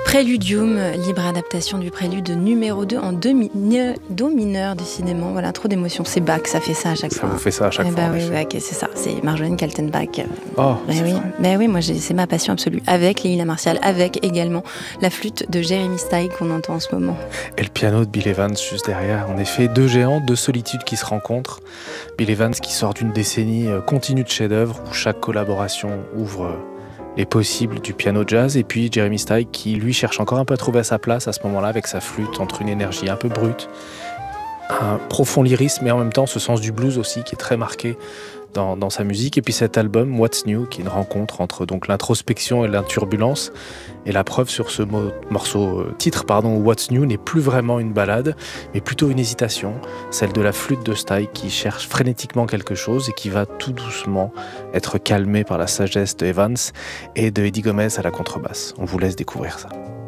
Préludium, libre adaptation du prélude numéro 2 en do mineur, décidément. Voilà, trop d'émotions. C'est Bach, ça fait ça à chaque fois. Ça vous fait ça à chaque fois. Oui, c'est ça. C'est Marjolaine Kaltenbach. Oh, oui, moi c'est ma passion absolue. Avec Leila Martial, avec également la flûte de Jeremy Steig qu'on entend en ce moment. Et le piano de Bill Evans juste derrière. En effet, deux géants, deux solitudes qui se rencontrent. Bill Evans qui sort d'une décennie continue de chefs-d'œuvre où chaque collaboration ouvre les possibles du piano jazz, et puis Jeremy Steig qui lui cherche encore un peu à trouver sa place à ce moment-là avec sa flûte, entre une énergie un peu brute, un profond lyrisme et en même temps ce sens du blues aussi qui est très marqué dans sa musique. Et puis cet album What's New qui est une rencontre entre donc l'introspection et l'inturbulence, et la preuve sur ce morceau titre What's New n'est plus vraiment une ballade mais plutôt une hésitation, celle de la flûte de Steig qui cherche frénétiquement quelque chose et qui va tout doucement être calmée par la sagesse de Evans et de Eddie Gomez à la contrebasse. On vous laisse découvrir ça.